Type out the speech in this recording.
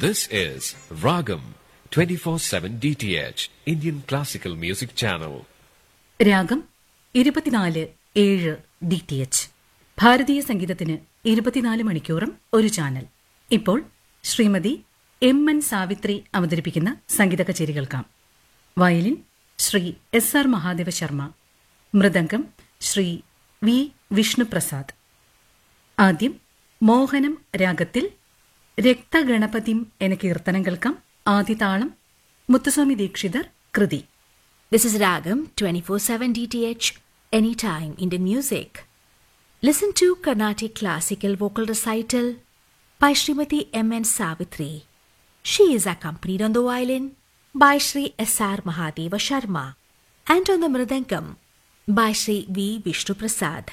This is Ragam 24/7 DTH Indian Classical Music Channel. രാഗം 24/7 DTH ഭാരതീയ സംഗീതത്തിന് 24 മണിക്കൂറും ഒരു ചാനൽ. ഇപ്പോൾ ശ്രീമതി എൻ സാവിത്രി അവതരിപ്പിക്കുന്ന സംഗീത കച്ചേരി കേൾക്കാം. Violin Shri SR Mahadeva Sharma, mridangam Shri V Vishnuprasad. ആദ്യം മോഹനം രാഗത്തിൽ രക്തഗണപതിം എന്ന കീർത്തനം കേൾക്കാം. ആദിതാളം മുത്തുസ്വാമി ദീക്ഷിതർ കൃതി. This is Ragam 24/7 DTH, anytime Indian music. Listen to Carnatic classical vocal recital by Srimati M.N. Savitri. She is accompanied on the violin by Sri S.R. Mahadeva Sharma and on the mridangam by Sri V. Vishnu Prasad.